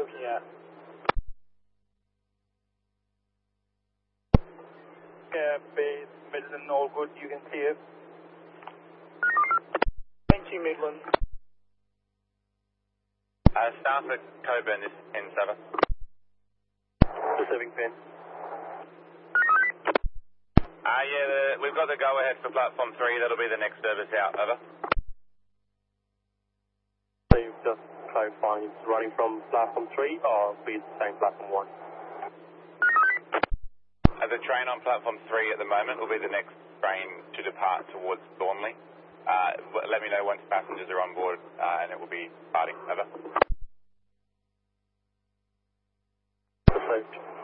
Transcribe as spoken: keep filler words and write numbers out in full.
looking at? Yeah, base Midland, all good, you can see it. Thank you, Midland. Uh, Starford, Coburn is ten seven. Pacific pin. Uh, yeah, the, we've got the go-ahead for platform three. That'll be the next service out. Over. So you've just clarifying it's running from platform three or be the same platform one? Uh, the train on platform three at the moment will be the next train to depart towards Thornley. Uh, let me know once passengers are on board uh, and it will be departing. Over. Perfect.